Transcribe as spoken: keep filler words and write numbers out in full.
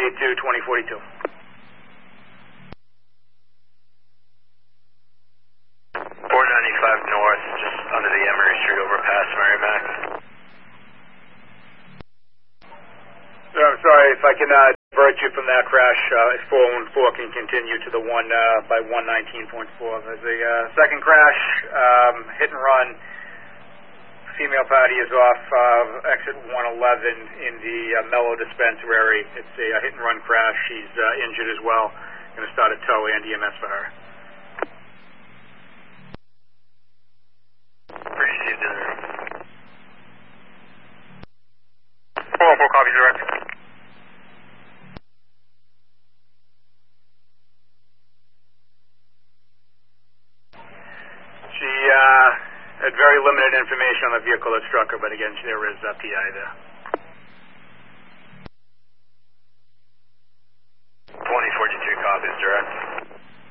eight two, twenty forty-two. four ninety-five north, just under the Emery Street overpass, Merrimack. So I'm sorry, if I can uh, divert you from that crash, uh, four one four can continue to the one uh, by one nineteen point four. There's a uh, second crash, um, hit and run. Female party is off uh, exit one eleven in the uh, Mellow dispensary. It's a uh, hit and run crash. She's uh, injured as well. Going to start a tow and E M S for her. Received in there. four one four, copy direct. She uh, had very limited information on the vehicle that struck her, but again, there is a P I there.